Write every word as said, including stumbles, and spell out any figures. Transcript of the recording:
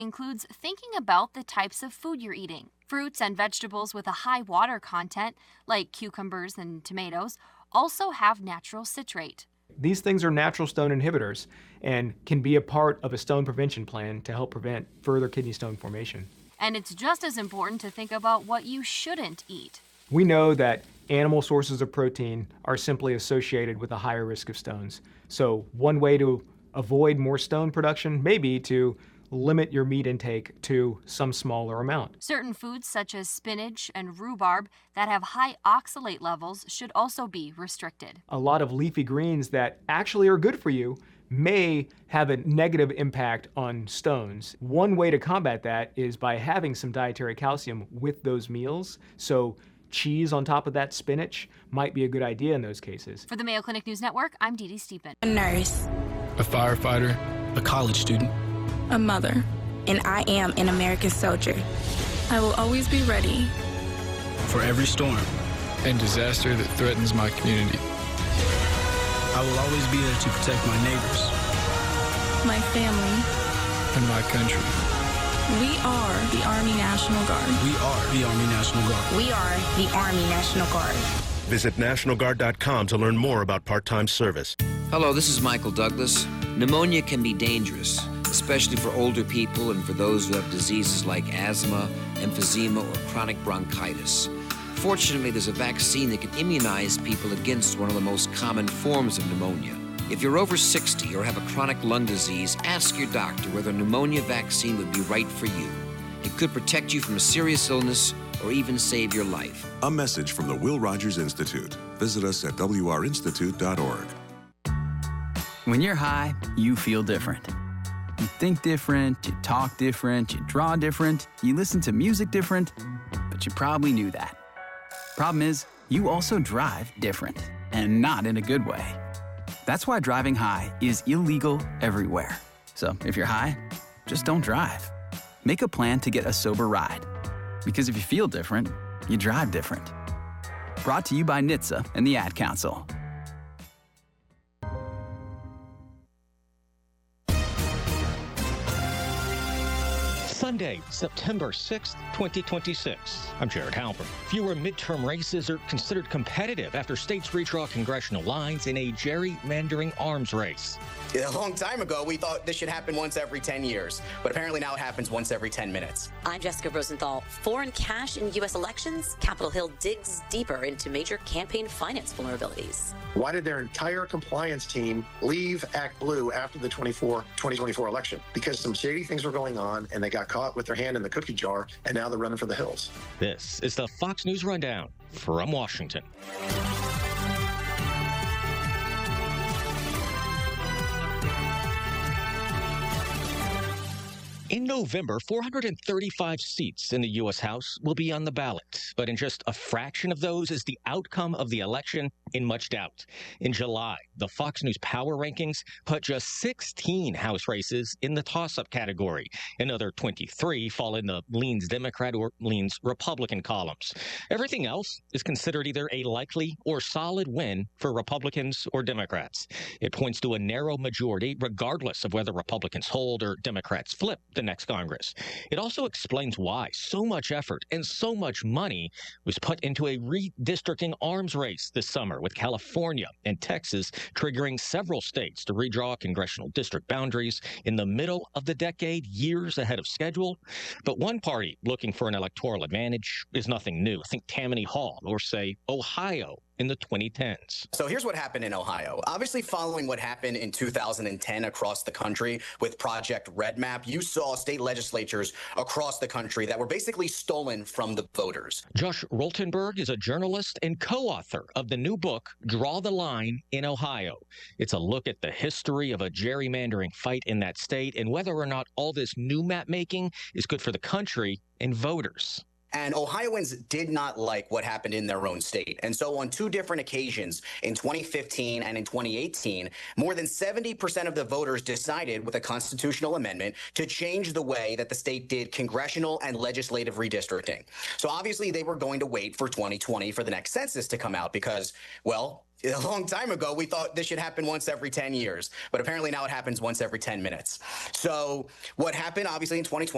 includes thinking about the types of food you're eating. Fruits and vegetables with a high water content, like cucumbers and tomatoes, also have natural citrate. These things are natural stone inhibitors and can be a part of a stone prevention plan to help prevent further kidney stone formation. And it's just as important to think about what you shouldn't eat. We know that animal sources of protein are simply associated with a higher risk of stones. So one way to avoid more stone production may be to limit your meat intake to some smaller amount. Certain foods such as spinach and rhubarb that have high oxalate levels should also be restricted. A lot of leafy greens that actually are good for you may have a negative impact on stones. One way to combat that is by having some dietary calcium with those meals. So cheese on top of that spinach might be a good idea in those cases. For the Mayo Clinic News Network, I'm Dee Dee Stephen. A nurse. A firefighter. A college student. A mother. And I am an American soldier. I will always be ready. For every storm and disaster that threatens my community. I will always be there to protect my neighbors. My family. And my country. We are the Army National Guard. We are the Army National Guard. We are the Army National Guard. Visit national guard dot com to learn more about part-time service. Hello, this is Michael Douglas. Pneumonia can be dangerous, especially for older people and for those who have diseases like asthma, emphysema, or chronic bronchitis. Fortunately, there's a vaccine that can immunize people against one of the most common forms of pneumonia. If you're over sixty or have a chronic lung disease, ask your doctor whether a pneumonia vaccine would be right for you. It could protect you from a serious illness or even save your life. A message from the Will Rogers Institute. Visit us at w r institute dot org. When you're high, you feel different. You think different, you talk different, you draw different, you listen to music different, but you probably knew that. Problem is, you also drive different, and not in a good way. That's why driving high is illegal everywhere. So if you're high, just don't drive. Make a plan to get a sober ride. Because if you feel different, you drive different. Brought to you by N H T S A and the Ad Council. Sunday, September sixth, twenty twenty-six. I'm Jared Halpern. Fewer midterm races are considered competitive after states redraw congressional lines in a gerrymandering arms race. A long time ago, we thought this should happen once every ten years, but apparently now it happens once every ten minutes. I'm Jessica Rosenthal. Foreign cash in U S elections? Capitol Hill digs deeper into major campaign finance vulnerabilities. Why did their entire compliance team leave Act Blue after the twenty twenty-four election? Because some shady things were going on, and they got caught with their hand in the cookie jar, and now they're running for the hills. This is the Fox News Rundown from Washington. In November, four hundred thirty-five seats in the U S House will be on the ballot, but in just a fraction of those is the outcome of the election in much doubt. In July, the Fox News Power Rankings put just sixteen House races in the toss-up category. Another twenty-three fall in the leans Democrat or leans Republican columns. Everything else is considered either a likely or solid win for Republicans or Democrats. It points to a narrow majority regardless of whether Republicans hold or Democrats flip the next Congress. It also explains why so much effort and so much money was put into a redistricting arms race this summer, with California and Texas triggering several states to redraw congressional district boundaries in the middle of the decade, years ahead of schedule. But one party looking for an electoral advantage is nothing new. Think Tammany Hall or, say, Ohio in the twenty tens. So here's what happened in Ohio. Obviously, following what happened in two thousand ten across the country with Project Red Map, you saw state legislatures across the country that were basically stolen from the voters. Josh Roltenberg is a journalist and co-author of the new book, Draw the Line in Ohio. It's a look at the history of a gerrymandering fight in that state and whether or not all this new map making is good for the country and voters. And Ohioans did not like what happened in their own state. And so on two different occasions, in twenty fifteen and in twenty eighteen, more than seventy percent of the voters decided with a constitutional amendment to change the way that the state did congressional and legislative redistricting. So obviously they were going to wait for twenty twenty for the next census to come out because, well, a long time ago, we thought this should happen once every ten years, but apparently now it happens once every ten minutes. So what happened, obviously, in twenty twenty